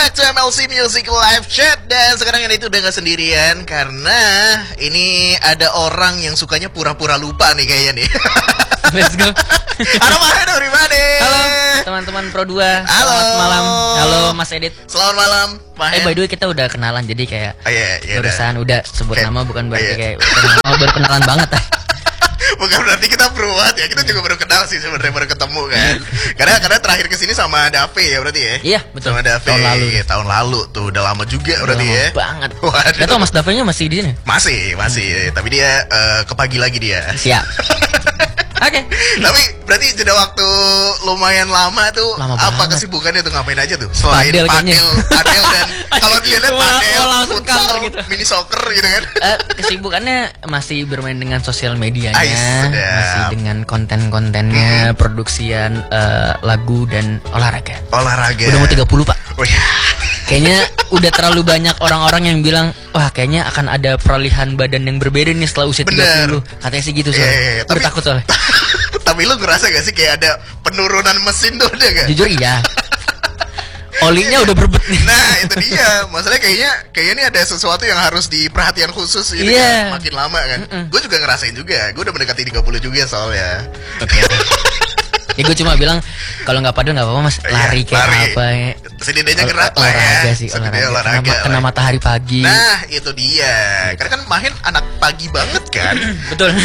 back to MLC Music Live Chat. Dan sekarang ini itu udah gak sendirian, karena ini ada orang yang sukanya pura-pura lupa nih kayaknya nih. Let's go. Halo Mahen, everybody. Halo teman-teman Pro 2. Halo. Selamat malam. Halo Mas Edit. Selamat malam Mahen. By the way kita udah kenalan, jadi kayak iya, urusan udah sebut Kayak- nama bukan berarti iya. kayak baru kenalan banget ah. Bukan berarti kita peruat ya, kita juga baru kenal sih sebenarnya, baru ketemu kan. Karena terakhir kesini sama Dave ya berarti ya. Iya betul. Sama Dave Tahun lalu. tuh udah lama juga berarti Lama ya. banget. Waduh. Gak tau Mas Davenya masih di sini. Masih, tapi dia kepagi lagi dia. Siap. Oke. Tapi berarti jeda waktu lumayan lama tuh. Lama apa banget. kesibukannya tuh, ngapain aja tuh? Selain Padel kayaknya. padel dan kalau dia lihat padel, langsung futsal, counter gitu. mini soccer gitu kan. Kesibukannya masih bermain dengan sosial medianya, sedap. masih dengan konten-kontennya, produksian lagu dan olahraga. Olahraga. Udah mau 30 Pak. Oh ya. Kayaknya udah terlalu banyak orang-orang yang bilang, wah kayaknya akan ada peralihan badan yang berbeda nih setelah usia 30. Bener. Katanya sih gitu soalnya. Iya, Udah takut soalnya. Tapi lu ngerasa gak sih kayak ada penurunan mesin tuh, ada gak? Jujur iya. Olinya udah berbet nih. Nah itu dia, masalahnya kayaknya ini ada sesuatu yang harus diperhatian khusus ini Iya. kan, makin lama kan. Gue juga ngerasain juga, gue udah mendekati 30 juga soalnya. Oke. Ya gue cuma bilang kalau nggak padel nggak apa-apa Mas, lari kayak lari. apa ya. Setidaknya gerak lah ya. Olahraga sih, Setidaknya olahraga. lah. Kena matahari pagi. Nah itu dia, karena kan Mahen anak pagi banget kan. Betul.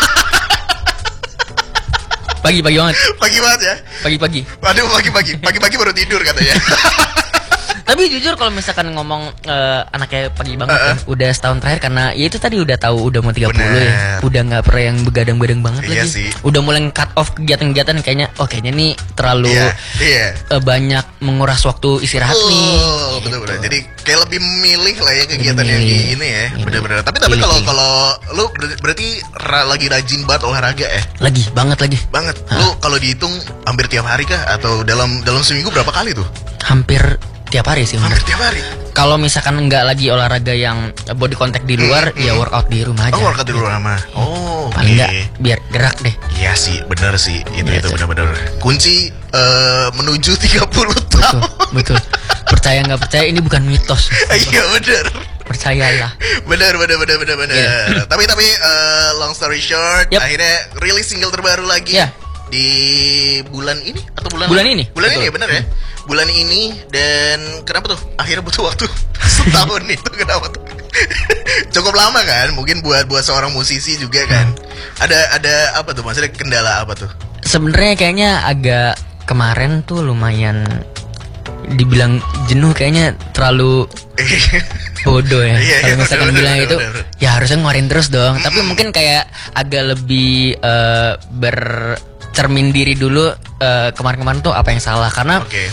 Pagi-pagi banget. Pagi banget ya. Pagi-pagi. Waduh, pagi-pagi baru tidur katanya. Tapi jujur kalau misalkan ngomong anaknya pagi banget kan, udah setahun terakhir karena ya itu tadi udah tahu udah mau 30 ya. Bener. Udah nggak pernah yang begadang-begadang banget Iya lagi. sih. Udah mulai cut off kegiatan-kegiatan kayaknya nih terlalu Iya. banyak menguras waktu istirahat nih. Betul. Gitu. Jadi kayak lebih milih lah ya kegiatan yang Milih. ini ya. Milih. Bener-bener. Tapi Pilih. kalau lu berarti lagi rajin banget olahraga ya? Lagi banget. Banget. Lu kalau dihitung hampir tiap hari kah atau dalam seminggu berapa kali tuh? Hampir tiap hari sih. Hampir tiap hari. Kalau misalkan nggak lagi olahraga yang body contact di luar, ya workout di rumah aja. Oh, workout di luar mah. Oh, oke. Paling nggak biar gerak deh. Iya sih, benar sih. Itu Gitu. benar-benar kunci menuju 30 tahun. Betul. Percaya nggak percaya ini bukan mitos. Iya benar. Percayalah. Benar. Iya. Tapi long story short, Yap. akhirnya rilis single terbaru lagi Iya. di bulan ini atau Bulan ini. Bulan ini Betul. ya, benar ya. Bulan ini, dan kenapa tuh? Akhirnya butuh waktu setahun itu kenapa tuh? Cukup lama kan? Mungkin buat seorang musisi juga kan. Ada apa tuh? Maksudnya kendala apa tuh? Sebenarnya kayaknya agak kemarin tuh lumayan dibilang jenuh, kayaknya terlalu bodoh ya. Iya, Kalau misalkan bener, bilang itu bener. ya harusnya ngeluarin terus dong. Tapi mungkin kayak agak lebih bercermin diri dulu kemarin-kemarin tuh apa yang salah, karena Oke.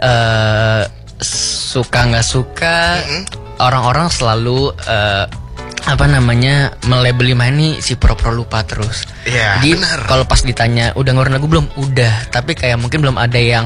suka nggak suka orang-orang selalu melabeli main nih si pro-pro lupa terus. Iya, Jadi benar. kalau pas ditanya udah ngeluarin lagu belum? Udah, tapi kayak mungkin belum ada yang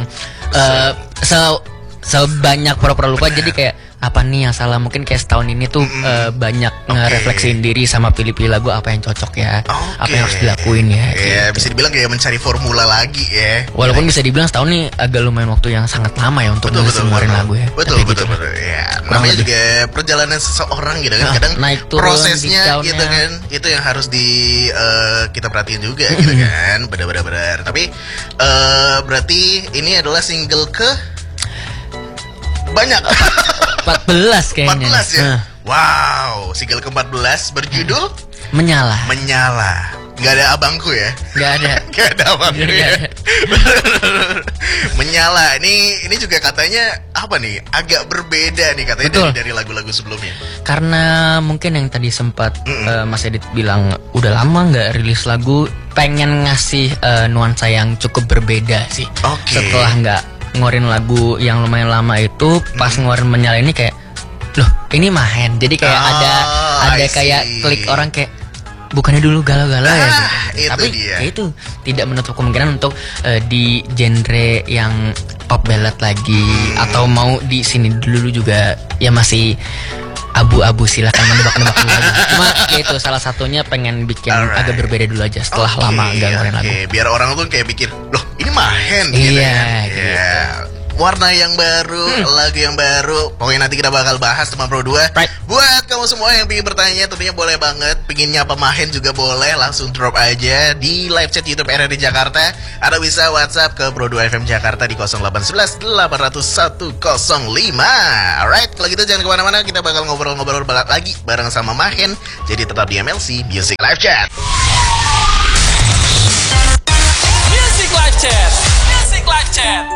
sebanyak pro-pro lupa. Benar. Jadi kayak apa nih yang salah? Mungkin kayak setahun ini tuh banyak ngerefleksiin diri sama pilih-pilih lagu apa yang cocok ya, apa yang harus dilakuin ya. Iya, gitu. bisa dibilang kayak mencari formula lagi ya. Walaupun bisa dibilang setahun nih agak lumayan waktu yang sangat lama ya untuk ngeluarin lagu ya. Betul. Tapi gitu. Ya, Kurang namanya lebih. juga perjalanan seseorang gitu kan. Kadang naik turun, prosesnya di gitu down-nya. kan. Itu yang harus kita perhatiin juga gitu kan. Benar. Tapi berarti ini adalah single ke banyak 14 kayaknya. 14 ya. Nah, Wow, single ke-14 berjudul menyala. Nggak ada abangku ya. Nggak ada. Gak ada abangku Nggak ya. ada. Menyala. Ini juga katanya apa nih? Agak berbeda nih katanya Betul. dari lagu-lagu sebelumnya. Karena mungkin yang tadi sempat Mas Edit bilang udah lama nggak rilis lagu, pengen ngasih nuansa yang cukup berbeda sih. Oke. Setelah nggak ngeluarin lagu yang lumayan lama itu, pas ngeluarin menyala ini kayak, loh ini Mahen. Jadi kayak ada I kayak see. klik orang kayak, bukannya dulu galau-galau ya gitu. itu Tapi dia. ya itu tidak menutup kemungkinan untuk di genre yang pop ballad lagi, atau mau di sini dulu juga ya masih abu-abu, silakan menebak-nebak dulu aja. Cuma ya itu salah satunya pengen bikin Alright. agak berbeda dulu aja setelah Oke, lama nggak ngeluarin lagu. Biar orang tuh kayak pikir, loh ini Mahen gitu Iya, kan. gitu. Iya. warna yang baru, lagu yang baru. Pokoknya nanti kita bakal bahas teman Pro 2. Right. Buat kamu semua yang ingin bertanya tentunya boleh banget. Pengen nyapa Mahen juga boleh, langsung drop aja di live chat YouTube RRI Jakarta. Atau bisa WhatsApp ke Pro 2 FM Jakarta di 0811 800 105. Alright, kalau gitu jangan kemana-mana, kita bakal ngobrol-ngobrol lagi bareng sama Mahen. Jadi tetap di MLC Music Live Chat. Music Live Chat. Music Live Chat.